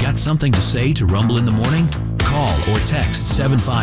Got something to say to Rumble in the Morning? Call or text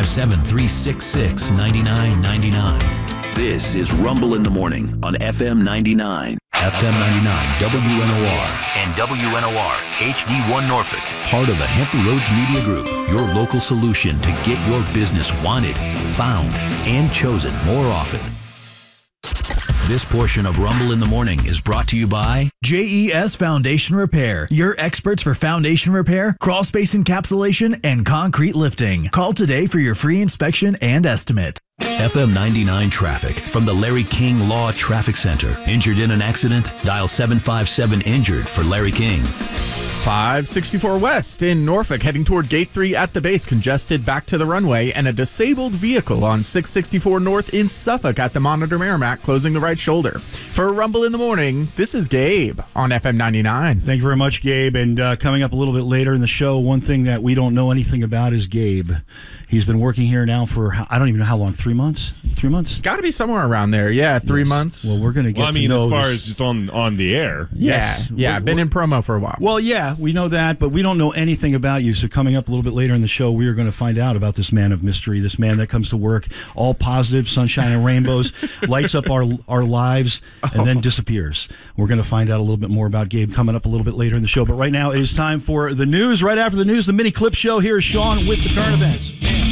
757-366-9999. This is Rumble in the Morning on FM 99, FM 99 WNOR, and WNOR HD1 Norfolk. Part of the Hampton Roads Media Group, your local solution to get your business wanted, found, and chosen more often. This portion of Rumble in the Morning is brought to you by JES Foundation Repair, your experts for foundation repair, crawl space encapsulation, and concrete lifting. Call today for your free inspection and estimate. FM 99 traffic from the Larry King Law Traffic Center. Injured in an accident? Dial 757-INJURED for Larry King. 564 West in Norfolk, heading toward Gate 3 at the base, congested back to the runway, and a disabled vehicle on 664 North in Suffolk at the Monitor Merrimack, closing the right shoulder. For Rumble in the Morning, this is Gabe on FM 99. Thank you very much, Gabe. And coming up a little bit later in the show, one thing that we don't know anything about is Gabe. He's been working here now for, I don't even know how long, 3 months? 3 months? Got to be somewhere around there. Yeah, 3 months. Well, we're going to get to know as far this. as just on the air. Yes. Yeah, been in promo for a while. Well, yeah, we know that, but we don't know anything about you. So coming up a little bit later in the show, we are going to find out about this man of mystery, this man that comes to work, all positive, sunshine and rainbows, lights up our lives, and then disappears. We're going to find out a little bit more about Gabe coming up a little bit later in the show. But right now, it is time for the news. Right after the news, the mini clip show. Here is Sean with the current events.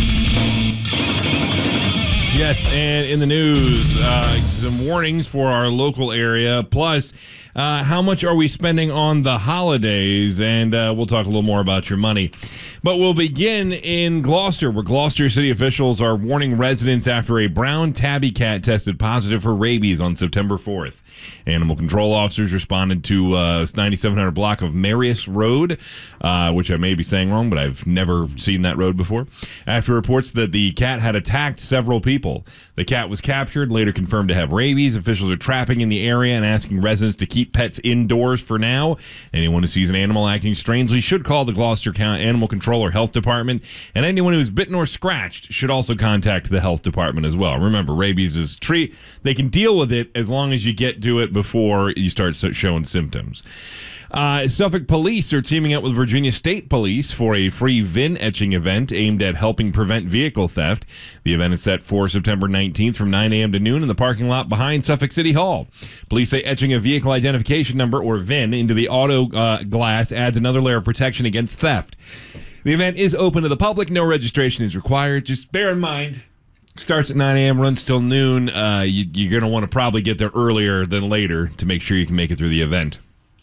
Yes, and in the news, some warnings for our local area, plus how much are we spending on the holidays, and we'll talk a little more about your money. But we'll begin in Gloucester, where Gloucester city officials are warning residents after a brown tabby cat tested positive for rabies on September 4th. Animal control officers responded to 9700 block of Marius Road, which I may be saying wrong, but I've never seen that road before, after reports that the cat had attacked several people. The cat was captured, later confirmed to have rabies. Officials are trapping in the area and asking residents to keep pets indoors for now. Anyone who sees an animal acting strangely should call the Gloucester County Animal Control or Health Department, and anyone who is bitten or scratched should also contact the Health Department as well. Remember, rabies is they can deal with it as long as you get to it before you start showing symptoms. Suffolk police are teaming up with Virginia State Police for a free VIN etching event aimed at helping prevent vehicle theft. The event is set for September 19th from 9 a.m. to noon in the parking lot behind Suffolk City Hall. Police say etching a vehicle identification number, or VIN, into the auto glass adds another layer of protection against theft. The event is open to the public. No registration is required. Just bear in mind, starts at 9 a.m., runs till noon. You're going to want to probably get there earlier than later to make sure you can make it through the event.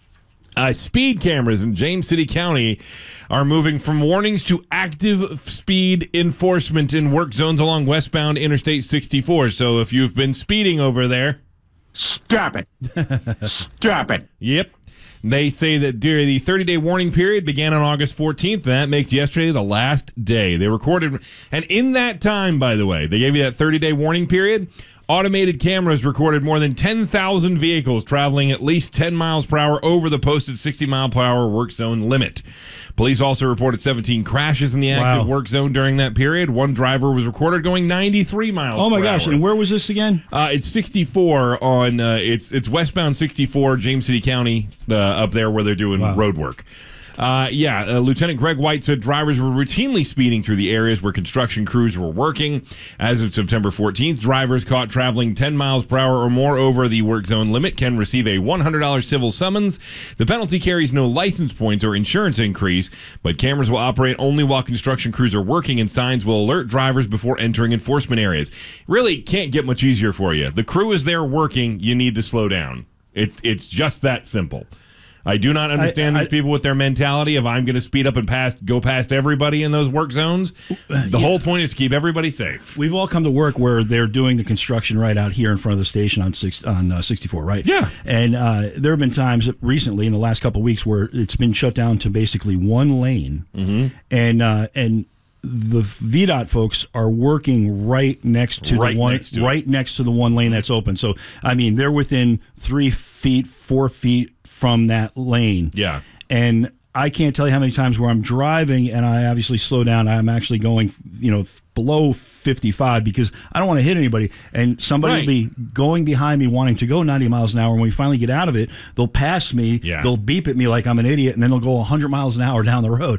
Speed cameras in James City County are moving from warnings to active speed enforcement in work zones along westbound Interstate 64. So if you've been speeding over there, stop it. Stop it. Yep. They say that during the 30-day warning period began on August 14th, and that makes yesterday the last day. They recorded, and in that time, by the way, they gave you that 30-day warning period. Automated cameras recorded more than 10,000 vehicles traveling at least 10 miles per hour over the posted 60 mile per hour work zone limit. Police also reported 17 crashes in the active work zone during that period. One driver was recorded going 93 miles per hour. Oh my gosh, and where was this again? It's 64 on, it's westbound 64, James City County, up there where they're doing road work. Lieutenant Greg White said drivers were routinely speeding through the areas where construction crews were working. As of September 14th, drivers caught traveling 10 miles per hour or more over the work zone limit can receive a $100 civil summons. The penalty carries no license points or insurance increase, but cameras will operate only while construction crews are working, and signs will alert drivers before entering enforcement areas. Really can't get much easier for you. The crew is there working. You need to slow down. It's just that simple. I do not understand these people with their mentality of I'm going to speed up and go past everybody in those work zones. The whole point is to keep everybody safe. We've all come to work where they're doing the construction right out here in front of the station on 64, right? Yeah. And there have been times recently in the last couple of weeks where it's been shut down to basically one lane, and the VDOT folks are working right next to the one lane that's open. So I mean, they're within 3 feet, 4 feet from that lane. Yeah. And I can't tell you how many times where I'm driving and I obviously slow down. I'm actually going, below 55 because I don't want to hit anybody. And somebody will be going behind me wanting to go 90 miles an hour. When we finally get out of it, they'll pass me. Yeah. They'll beep at me like I'm an idiot, and then they'll go 100 miles an hour down the road.